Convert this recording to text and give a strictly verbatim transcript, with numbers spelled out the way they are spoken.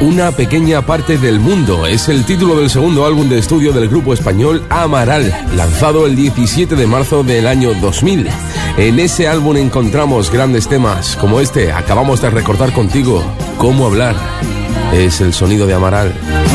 Una pequeña parte del mundo es el título del segundo álbum de estudio del grupo español Amaral, lanzado el diecisiete de marzo del año dos mil. En ese álbum encontramos grandes temas como este, acabamos de recordar contigo, Cómo hablar. Es el sonido de Amaral.